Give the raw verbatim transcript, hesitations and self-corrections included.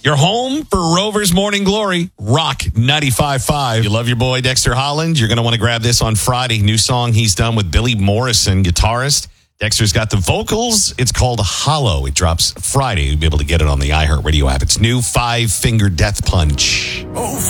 You're home for Rover's Morning Glory, Rock ninety-five point five. You love your boy Dexter Holland? You're going to want to grab this on Friday. New song he's done with Billy Morrison, guitarist. Dexter's got the vocals. It's called Hollow. It drops Friday. You'll be able to get it on the iHeartRadio app. It's new, Five Finger Death Punch. Oh.